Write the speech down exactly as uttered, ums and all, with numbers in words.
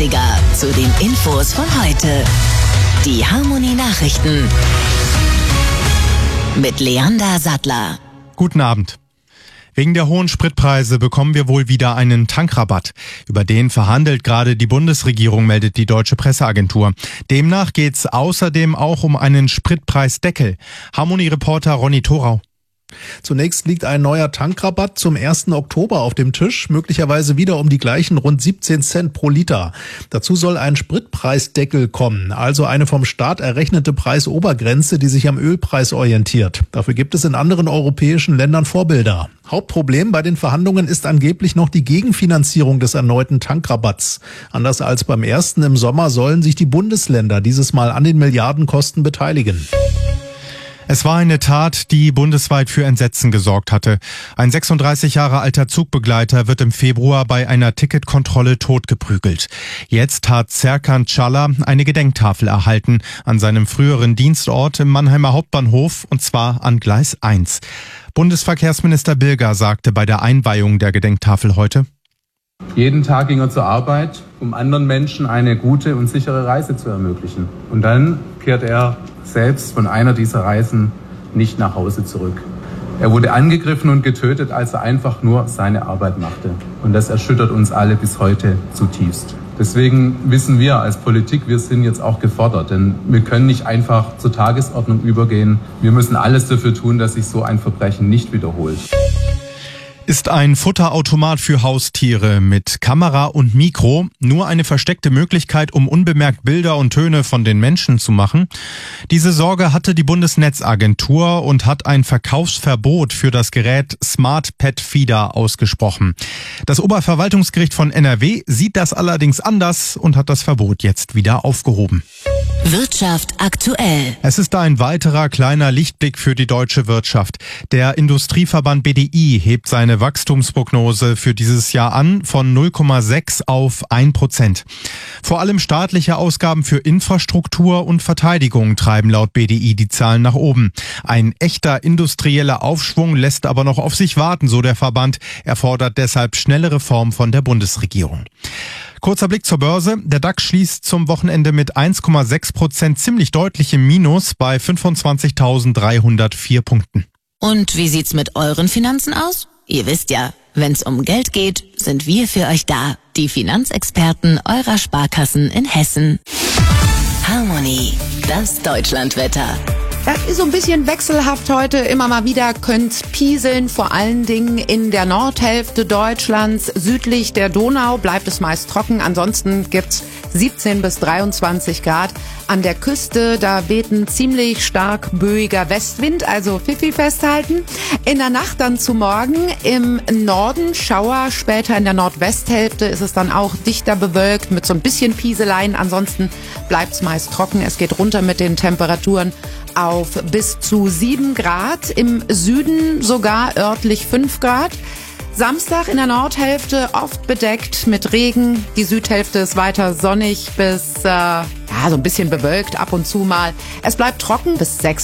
dreißiger zu den Infos von heute. Die Harmonie Nachrichten mit Leander Sattler. Guten Abend. Wegen der hohen Spritpreise bekommen wir wohl wieder einen Tankrabatt. Über den verhandelt gerade die Bundesregierung, meldet die Deutsche Presseagentur. Demnach geht's außerdem auch um einen Spritpreisdeckel. Harmonie-Reporter Ronny Thorau. Zunächst liegt ein neuer Tankrabatt zum ersten Oktober auf dem Tisch, möglicherweise wieder um die gleichen rund siebzehn Cent pro Liter. Dazu soll ein Spritpreisdeckel kommen, also eine vom Staat errechnete Preisobergrenze, die sich am Ölpreis orientiert. Dafür gibt es in anderen europäischen Ländern Vorbilder. Hauptproblem bei den Verhandlungen ist angeblich noch die Gegenfinanzierung des erneuten Tankrabatts. Anders als beim ersten im Sommer sollen sich die Bundesländer dieses Mal an den Milliardenkosten beteiligen. Es war eine Tat, die bundesweit für Entsetzen gesorgt hatte. Ein sechsunddreißig Jahre alter Zugbegleiter wird im Februar bei einer Ticketkontrolle totgeprügelt. Jetzt hat Serkan Çala eine Gedenktafel erhalten an seinem früheren Dienstort im Mannheimer Hauptbahnhof, und zwar an Gleis eins. Bundesverkehrsminister Bilger sagte bei der Einweihung der Gedenktafel heute: Jeden Tag ging er zur Arbeit, um anderen Menschen eine gute und sichere Reise zu ermöglichen. Und dann kehrt er selbst von einer dieser Reisen nicht nach Hause zurück. Er wurde angegriffen und getötet, als er einfach nur seine Arbeit machte. Und das erschüttert uns alle bis heute zutiefst. Deswegen wissen wir als Politik, wir sind jetzt auch gefordert, denn wir können nicht einfach zur Tagesordnung übergehen. Wir müssen alles dafür tun, dass sich so ein Verbrechen nicht wiederholt. Ist ein Futterautomat für Haustiere mit Kamera und Mikro nur eine versteckte Möglichkeit, um unbemerkt Bilder und Töne von den Menschen zu machen? Diese Sorge hatte die Bundesnetzagentur und hat ein Verkaufsverbot für das Gerät Smart Pet Feeder ausgesprochen. Das Oberverwaltungsgericht von N R W sieht das allerdings anders und hat das Verbot jetzt wieder aufgehoben. Wirtschaft aktuell. Es ist ein weiterer kleiner Lichtblick für die deutsche Wirtschaft. Der Industrieverband B D I hebt seine Wachstumsprognose für dieses Jahr an von null Komma sechs auf ein Prozent. Vor allem staatliche Ausgaben für Infrastruktur und Verteidigung treiben laut B D I die Zahlen nach oben. Ein echter industrieller Aufschwung lässt aber noch auf sich warten, so der Verband. Er fordert deshalb schnelle Reformen von der Bundesregierung. Kurzer Blick zur Börse. Der DAX schließt zum Wochenende mit eins Komma sechs Prozent ziemlich deutlich im Minus bei fünfundzwanzigtausenddreihundertvier Punkten. Und wie sieht's mit euren Finanzen aus? Ihr wisst ja, wenn's um Geld geht, sind wir für euch da. Die Finanzexperten eurer Sparkassen in Hessen. Harmonie, das Deutschlandwetter. Ja, ist so ein bisschen wechselhaft heute. Immer mal wieder könnte pieseln, vor allen Dingen in der Nordhälfte Deutschlands. Südlich der Donau bleibt es meist trocken. Ansonsten gibt's siebzehn bis dreiundzwanzig Grad. An der Küste, da weht ein ziemlich stark böiger Westwind, also Pfiffi festhalten. In der Nacht dann zu morgen im Norden Schauer, später in der Nordwesthälfte ist es dann auch dichter bewölkt mit so ein bisschen Pieseleien. Ansonsten bleibt's meist trocken. Es geht runter mit den Temperaturen auf bis zu sieben Grad, im Süden sogar örtlich fünf Grad. Samstag in der Nordhälfte oft bedeckt mit Regen, die Südhälfte ist weiter sonnig bis äh, ja, so ein bisschen bewölkt ab und zu mal. Es bleibt trocken bis sechs